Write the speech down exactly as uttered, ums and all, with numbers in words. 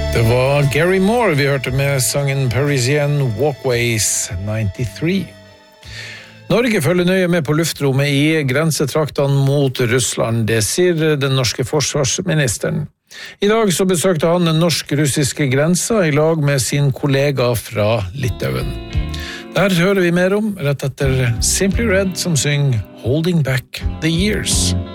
Det var Gary Moore vi hørte med sangen Parisian Walkways nittiotre. Norge følger nøye med på luftrommet i grensetraktene mot Russland, det sier den norske forsvarsministeren. I dag så besøkte han den norsk-russiske grensa i lag med sin kollega fra Litauen. Der hører vi mer om rett etter Simply Red som synger Holding Back the Years.